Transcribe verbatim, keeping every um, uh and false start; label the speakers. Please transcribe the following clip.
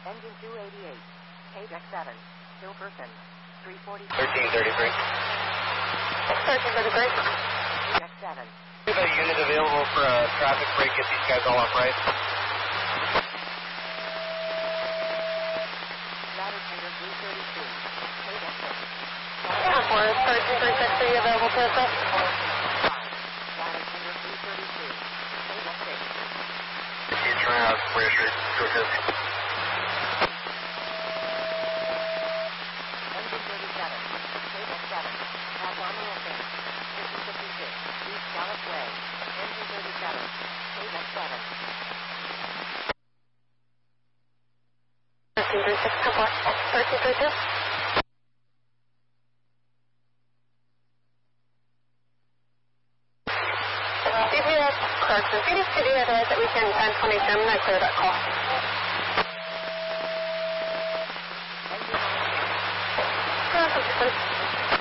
Speaker 1: Engine two eighty-eight. Paydeck seven. Still person. three forty.
Speaker 2: thirteen thirty-three.
Speaker 3: thirteen thirty-three.
Speaker 1: Paydeck seven.
Speaker 2: We have a unit available for a traffic break. Get these guys all upright.
Speaker 1: Ladder Tender three thirty-two. Paydeck six.
Speaker 3: Air Force thirteen thirty-six, are you available to assist?
Speaker 1: Ladder Tender three thirty-two. Paydeck six.
Speaker 2: You turn out British Street. Go ahead.
Speaker 1: Engine thirty-seven. Paydeck seven. Pass on the offense. fifty fifty-six. East Dallas Way. Engine thirty-seven. Paydeck seven.
Speaker 3: thirteen thirty-six, comply. thirteen thirty-two. C P S Clarkson. P D C D advised that we can ten twenty-two. I'm going to clear that call.
Speaker 1: Engine on the
Speaker 3: Clarkson, please.